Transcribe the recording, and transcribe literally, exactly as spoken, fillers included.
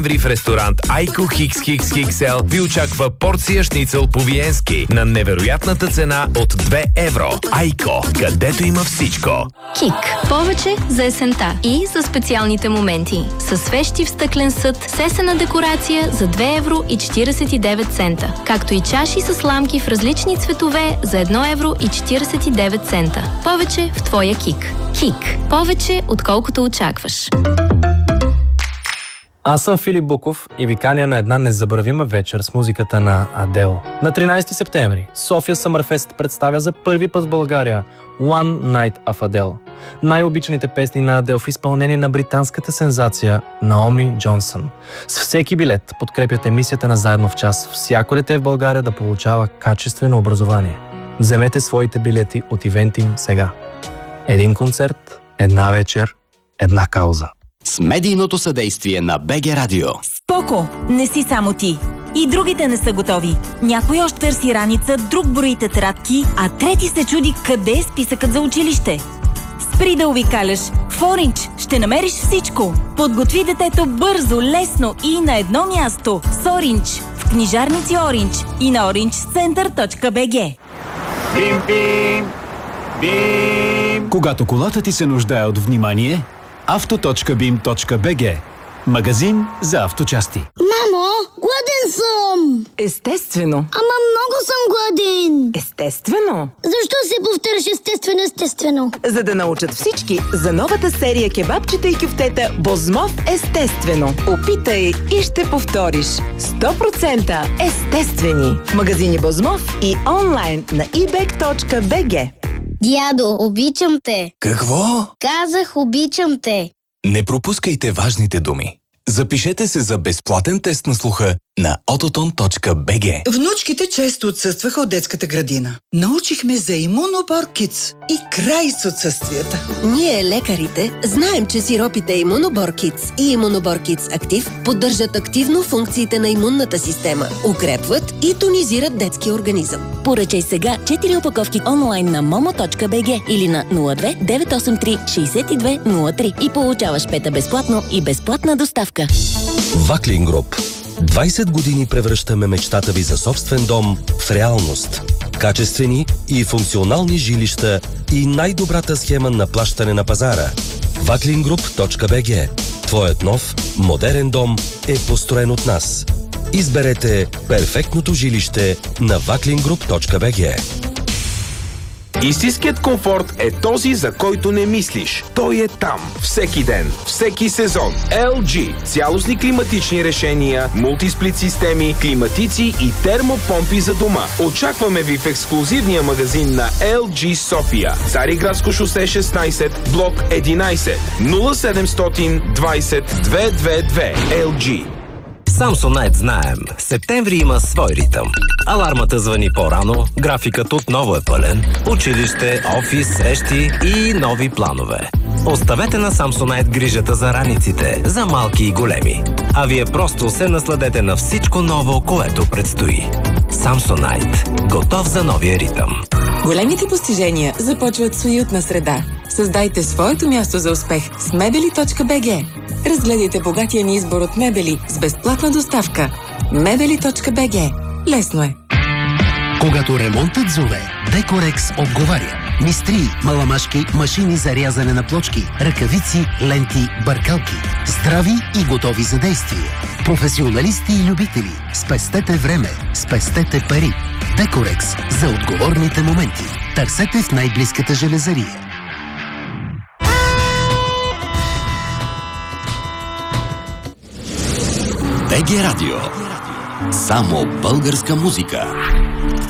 В ресторант Айко Хикс Хикс Икс Ел ви очаква порция шницел по-виенски на невероятната цена от две евро. Айко, където има всичко. Кик. Повече за есента и за специалните моменти. Със свещи в стъклен съд, сесена декорация за две евро и четиридесет и девет цента. Както и чаши с ламки в различни цветове за едно евро и четиридесет и девет цента. Повече в твоя Кик. Кик. Повече отколкото очакваш. Аз съм Филип Буков и ви каня на една незабравима вечер с музиката на Адел. На тринайсети септември София Съмърфест представя за първи път в България One Night of Adele. Най-обичаните песни на Адел в изпълнение на британската сензация Наоми Джонсън. С всеки билет подкрепят емисията на Заедно в час. Всяко дете в България да получава качествено образование. Вземете своите билети от Ивентим сега. Един концерт, една вечер, една кауза. С медийното съдействие на БГ Радио. Споко! Не си само ти. И другите не са готови. Някой още търси раница, друг брои тетрадки, а трети се чуди къде е списъкът за училище. Спри да увикаляш. В Оринч ще намериш всичко. Подготви детето бързо, лесно и на едно място. С Оринч. В книжарници Оринч и на оринч център точка би джи. Бим, бим, бим. Когато колата ти се нуждае от внимание, авто точка бим точка би джи. Магазин за авточасти. Мамо, гладен съм! Естествено. Ама много съм гладен. Естествено. Защо се повтаряш естествено, естествено? За да научат всички за новата серия кебабчета и кюфтета Бозмов естествено. Опитай и ще повториш. сто процента естествени. В магазини Бозмов и онлайн на и бек точка би джи. Дядо, обичам те. Какво? Казах, обичам те. Не пропускайте важните думи. Запишете се за безплатен тест на слуха на ототон точка би джи. Внучките често отсъстваха от детската градина. Научихме за Имунобор Kids и край с отсъствията. Ние, лекарите, знаем, че сиропите Имунобор Kids и Имунобор Kids Актив поддържат активно функциите на имунната система, укрепват и тонизират детския организъм. Поръчай сега четири опаковки онлайн на момо точка би джи или на нула две деветстотин осемдесет и три шейсет и две нула три и получаваш пета безплатно и безплатна доставка. Ваклин Груп. двайсет години превръщаме мечтата ви за собствен дом в реалност. Качествени и функционални жилища и най-добрата схема на плащане на пазара. ваклин груп точка би джи. Твоят нов, модерен дом е построен от нас. Изберете перфектното жилище на ваклин груп точка би джи. Истинският комфорт е този, за който не мислиш. Той е там. Всеки ден, всеки сезон. ел джи. Цялостни климатични решения, мултисплит системи, климатици и термопомпи за дома. Очакваме ви в ексклузивния магазин на ел джи София. Цариградско шосе шестнайсет, блок единайсет, нула седемстотин двайсет двеста двадесет и две. ел джи. Samsonite знаем. Септември има свой ритъм. Алармата звъни по-рано, графикът отново е пълен, училище, офис, срещи и нови планове. Оставете на Samsonite грижата за раниците, за малки и големи. А вие просто се насладете на всичко ново, което предстои. Samsonite. Готов за новия ритъм. Големите постижения започват с уютна среда. Създайте своето място за успех с мебели точка би джи. Разгледайте богатия ни избор от мебели с безплатна доставка. мебели точка би джи. Лесно е. Когато ремонтът зове, Декорекс отговаря. Мистри, маламашки, машини за рязане на плочки, ръкавици, ленти, бъркалки. Здрави и готови за действие. Професионалисти и любители. Спестете време, спестете пари. Декорекс за отговорните моменти. Търсете в най-близката железария. БГ Радио. Само българска музика.